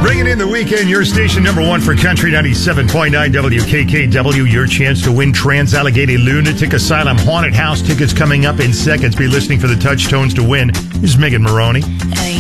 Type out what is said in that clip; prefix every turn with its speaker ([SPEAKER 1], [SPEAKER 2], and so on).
[SPEAKER 1] Bringing in the weekend, your station number one for Country 97.9 WKKW. Your chance to win Trans-Allegheny Lunatic Asylum Haunted House tickets coming up in seconds. Be listening for the touch tones to win. This is Megan Maroney.